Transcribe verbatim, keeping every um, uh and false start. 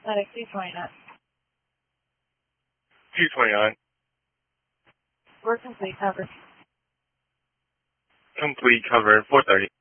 Medic two twenty-nine. two twenty-nine. We're complete cover. Complete cover, four thirty.